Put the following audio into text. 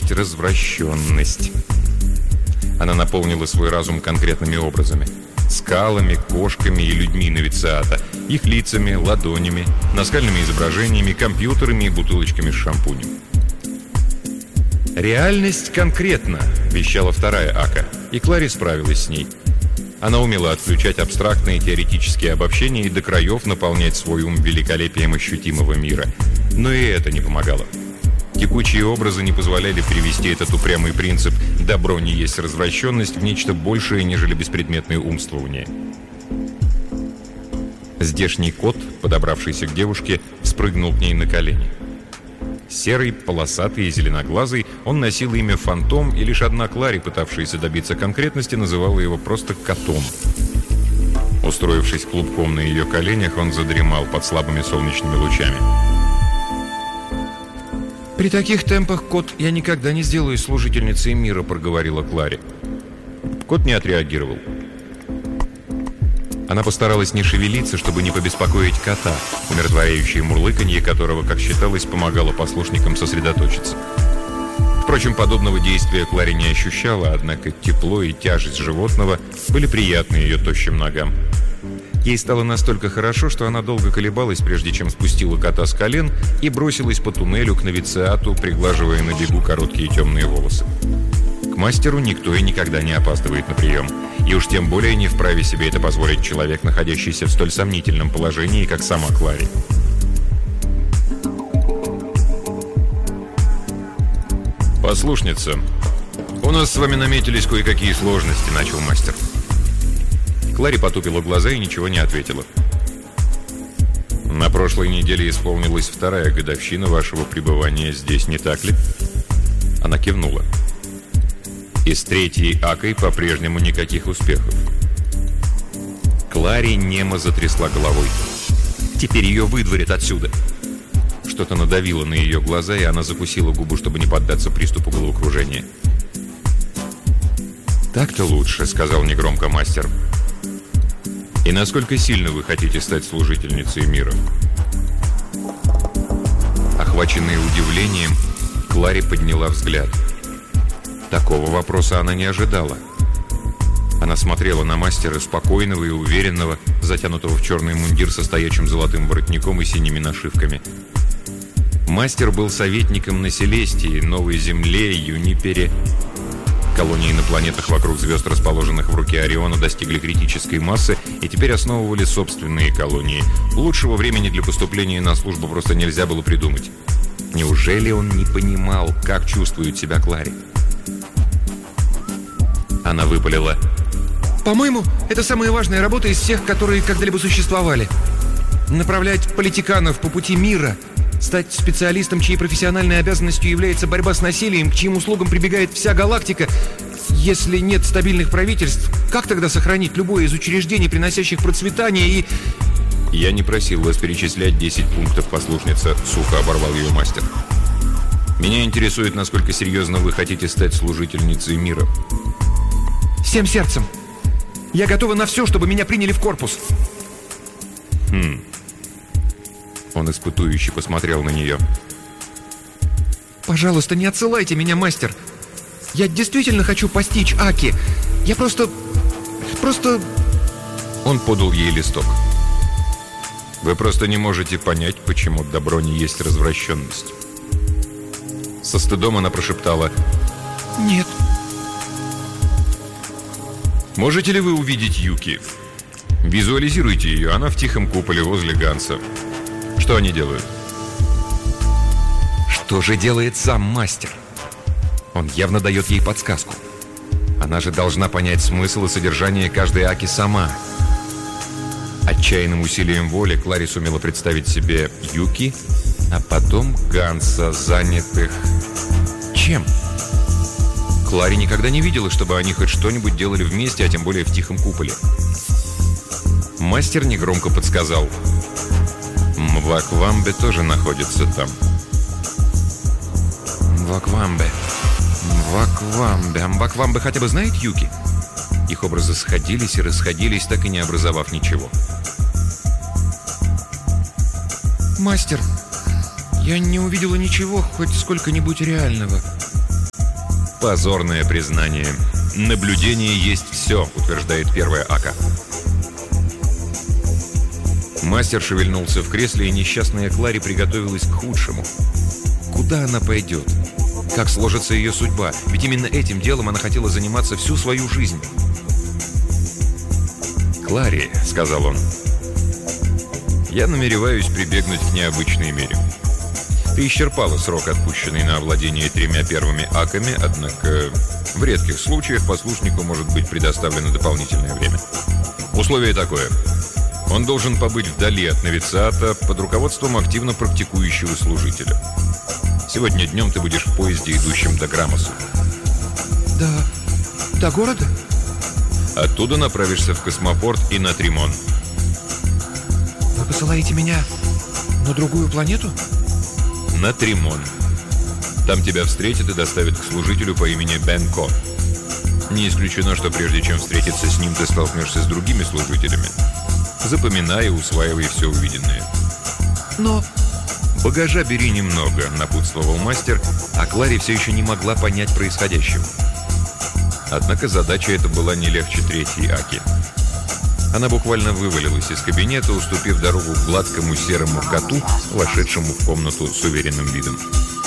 есть развращенность. Она наполнила свой разум конкретными образами. Скалами, кошками и людьми новициата, их лицами, ладонями, наскальными изображениями, компьютерами и бутылочками с шампунем. «Реальность конкретна», — вещала вторая Ака, и Клари справилась с ней. Она умела отключать абстрактные теоретические обобщения и до краев наполнять свой ум великолепием ощутимого мира. Но и это не помогало. Текучие образы не позволяли перевести этот упрямый принцип «добро не есть развращенность» в нечто большее, нежели беспредметное умствование. Здешний кот, подобравшийся к девушке, спрыгнул к ней на колени. Серый, полосатый и зеленоглазый, он носил имя Фантом, и лишь одна Клари, пытавшаяся добиться конкретности, называла его просто котом. Устроившись клубком на ее коленях, он задремал под слабыми солнечными лучами. «При таких темпах, кот, я никогда не сделаю служительницей мира», — проговорила Клари. Кот не отреагировал. Она постаралась не шевелиться, чтобы не побеспокоить кота, умиротворяющее мурлыканье которого, как считалось, помогало послушникам сосредоточиться. Впрочем, подобного действия Клари не ощущала, однако тепло и тяжесть животного были приятны ее тощим ногам. Ей стало настолько хорошо, что она долго колебалась, прежде чем спустила кота с колен и бросилась по туннелю к новициату, приглаживая на бегу короткие темные волосы. К мастеру никто и никогда не опаздывает на прием. И уж тем более не вправе себе это позволить человек, находящийся в столь сомнительном положении, как сама Клари. «Послушница, у нас с вами наметились кое-какие сложности», — начал мастер. Клари потупила глаза и ничего не ответила. «На прошлой неделе исполнилась 2-я годовщина вашего пребывания здесь, не так ли?» Она кивнула. «И с 3-й Акой по-прежнему никаких успехов». Клари немо затрясла головой. «Теперь ее выдворят отсюда!» Что-то надавило на ее глаза, и она закусила губу, чтобы не поддаться приступу головокружения. «Так-то лучше», — сказал негромко мастер. «И насколько сильно вы хотите стать служительницей мира?» Охваченная удивлением, Клари подняла взгляд. Такого вопроса она не ожидала. Она смотрела на мастера, спокойного и уверенного, затянутого в черный мундир со стоячим золотым воротником и синими нашивками. Мастер был советником на Селестии, Новой Земле, Юнипере. Колонии на планетах вокруг звезд, расположенных в руке Ориона, достигли критической массы и теперь основывали собственные колонии. Лучшего времени для поступления на службу просто нельзя было придумать. Неужели он не понимал, как чувствует себя Клари? Она выпалила: «По-моему, это самая важная работа из всех, которые когда-либо существовали. Направлять политиканов по пути мира, стать специалистом, чьей профессиональной обязанностью является борьба с насилием, к чьим услугам прибегает вся галактика. Если нет стабильных правительств, как тогда сохранить любое из учреждений, приносящих процветание и...» «Я не просил вас перечислять 10 пунктов, послушница», — сухо оборвал ее мастер. «Меня интересует, насколько серьезно вы хотите стать служительницей мира». «Всем сердцем. Я готова на все, чтобы меня приняли в корпус». Он испытующе посмотрел на нее. «Пожалуйста, не отсылайте меня, мастер. Я действительно хочу постичь Аки. Я просто... Он подал ей листок. «Вы просто не можете понять, почему добро не есть развращенность». Со стыдом она прошептала: «Нет». «Можете ли вы увидеть Юки? Визуализируйте ее, она в тихом куполе возле Ганса. Что они делают?» Что же делает сам мастер? Он явно дает ей подсказку. Она же должна понять смысл и содержание каждой Аки сама. Отчаянным усилием воли Клари сумела представить себе Юки, а потом Ганса, занятых... Чем? Клари никогда не видела, чтобы они хоть что-нибудь делали вместе, а тем более в тихом куполе. Мастер негромко подсказал: Мваквамбе тоже находится там. Мваквамбе. Мваквамбе хотя бы знает Юки? Их образы сходились и расходились, так и не образовав ничего. «Мастер, я не увидела ничего, хоть сколько-нибудь реального. Позорное признание. Наблюдение есть все, утверждает первая Ака. Мастер шевельнулся в кресле, и несчастная Клари приготовилась к худшему. Куда она пойдет? Как сложится ее судьба? Ведь именно этим делом она хотела заниматься всю свою жизнь. «Клари», — сказал он, — «я намереваюсь прибегнуть к необычной мере. Ты исчерпала срок, отпущенный на овладение 3 первыми аками, однако в редких случаях послушнику может быть предоставлено дополнительное время. Условие такое. Он должен побыть вдали от новициата под руководством активно практикующего служителя. Сегодня днем ты будешь в поезде, идущем до Граммоса. До города? Оттуда направишься в космопорт и на Тримон. Вы посылаете меня на другую планету? На Тримон. Там тебя встретят и доставят к служителю по имени Бенко. Не исключено, что прежде чем встретиться с ним, ты столкнешься с другими служителями. Запоминай и усваивай все увиденное. Но... «Багажа бери немного», — напутствовал мастер, а Клари все еще не могла понять происходящего. Однако задача эта была не легче 3-й Аки. Она буквально вывалилась из кабинета, уступив дорогу гладкому серому коту, вошедшему в комнату с уверенным видом.